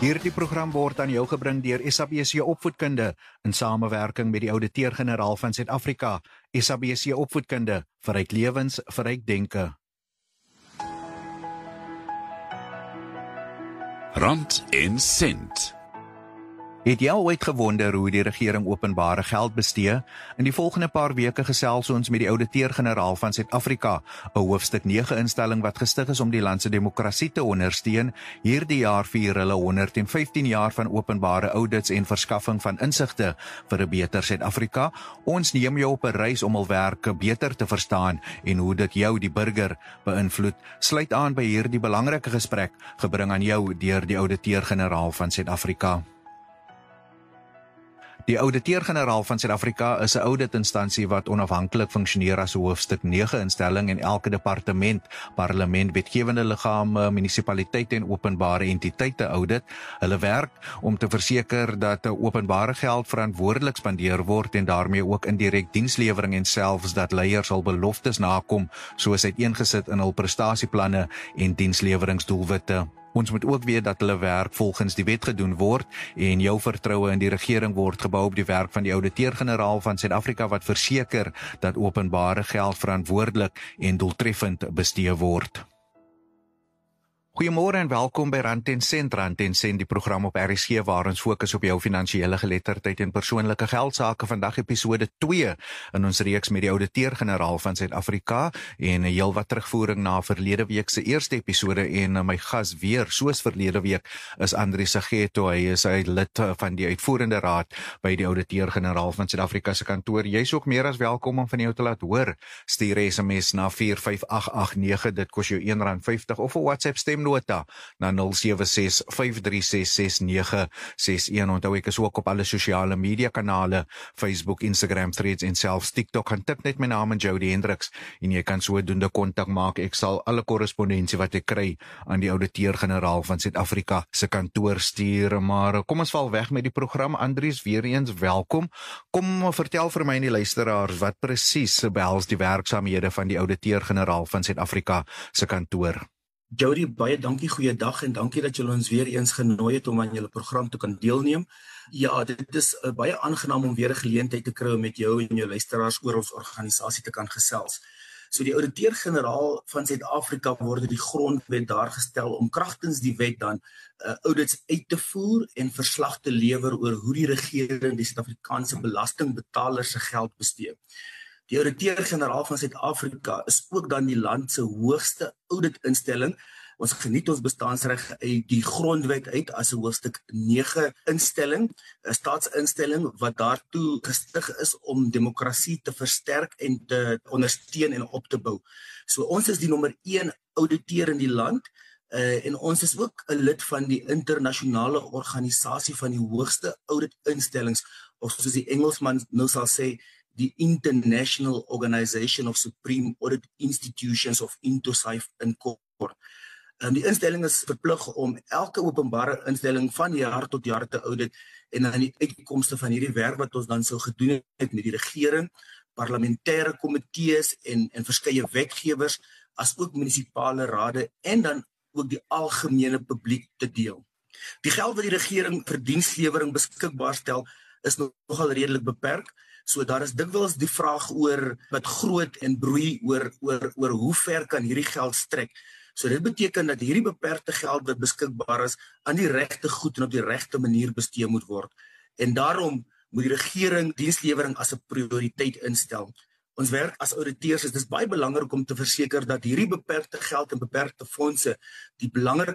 Hierdie program word aan jou gebring deur SABC Opvoedkunde in samewerking met die Ouditeur-Generaal van Suid-Afrika. SABC Opvoedkunde, verryk lewens, verryk denke. Rand en sent. Het jy al ooit gewonder hoe die regering openbare geld bestee? In die volgende paar weke gesels ons met die Ouditeur-Generaal van Suid-Afrika, 'n hoofstuk 9 instelling wat gestig is om die land se demokrasie te ondersteun. Hierdie jaar vier hulle 115 jaar van openbare audits en verskaffing van insigte vir 'n beter Suid-Afrika. Ons neem jou op 'n reis om hul werk beter te verstaan en hoe dit jou, die burger, beïnvloed. Sluit aan by hierdie belangrike gesprek, gebring aan jou deur die Ouditeur-Generaal van Suid-Afrika. Die Ouditeur-Generaal van Suid-Afrika is 'n auditinstansie wat onafhanklik funksioneer as 'n hoofstuk 9 instelling en elke departement, parlement, wetgewende liggame, munisipaliteite en openbare entiteite audit. Hulle werk om te verseker dat openbare geld verantwoordelik spandeer word en daarmee ook indirek dienslewering en selfs dat leiers hul beloftes nakom, soos uiteengesit in hul prestasieplanne en diensleweringsdoelwitte. Ons moet ook weet dat hulle werk volgens die wet gedoen word en jou vertroue in die regering word gebou op die werk van die Ouditeur-Generaal van Suid-Afrika wat verseker dat openbare geld verantwoordelik en doeltreffend bestee word. Goeiemôre en welkom by Rand en Sent. Rand en Sent, die program op RSG waar ons fokus op jou finansiële geletterdheid en persoonlike geldsaake. Vandag episode 2 in ons reeks met die Ouditeur-Generaal van Suid-Afrika en heelwat terugvoering na verlede week se eerste episode en my gas weer, soos verlede week, is Andries Sageto. Hy is lid van die uitvoerende raad by die Ouditeur-Generaal van Suid-Afrika se kantoor. Jy is ook meer as welkom om van jou te laat hoor. Stuur SMS na 45889, dit kos jou R1.50 of 'n WhatsApp stemnota na 076-536-6961. Onthou, ek is ook op alle sosiale media kanale, Facebook, Instagram, Threads en selfs TikTok. Gaan tik net my naam en Jody Hendricks en jy kan sodoende kontak maak. Ek sal alle korrespondensie wat ek kry aan die Ouditeur-Generaal van Suid-Afrika se kantoor stuur. Maar kom ons val weg met die program. Andries, weer eens welkom. Kom vertel vir my en die luisteraars wat presies behels die werksaamhede van die Ouditeur-Generaal van Suid-Afrika se kantoor. Jody, baie dankie, goeiedag en dankie dat julle ons weer eens genooi het om aan julle program te kan deelneem. Ja, dit is baie aangenaam om weer 'n geleentheid te kry om met jou en jou luisteraars oor ons organisasie te kan gesels. So die Ouditeur-Generaal van Suid-Afrika word die grondwet daar gestel om kragtens die wet dan audits uit te voer en verslag te lewer oor hoe die regering die Suid-Afrikaanse belastingbetalers se geld bestee. Die Ouditeur-Generaal van Suid-Afrika is ook dan die land se hoogste auditinstelling. Ons geniet ons bestaansreg uit die grondwet uit as 'n hoofstuk 9 instelling, 'n staatsinstelling wat daartoe gestig is om demokrasie te versterk en te ondersteun en op te bou. So ons is die nommer 1 ouditeur in die land en ons is ook 'n lid van die internasionale organisasie van die hoogste auditinstellings, of soos die Engelsman nou sal sê, die International Organization of Supreme Audit Institutions of INTOSAI in kort. Die instelling is verplig om elke openbare instelling van jaar tot jaar te audit en dan die uitkomste van hierdie werk wat ons dan sou gedoen het met die regering, parlementêre komitees en verskeie wetgewers, as ook munisipale rade en dan ook die algemene publiek te deel. Die geld wat die regering vir dienslewering beskikbaar stel is nogal redelik beperk. So daar is dikwels die vraag oor wat groot en broei oor hoe ver kan hierdie geld strek. So dit beteken dat hierdie beperkte geld wat beskikbaar is aan die regte goed en op die regte manier bestee moet word. En daarom moet die regering dienslewering as 'n prioriteit instel. Ons werk as auditeurs is dis baie belangrik om te verseker dat hierdie beperkte geld en beperkte fondse die belangrike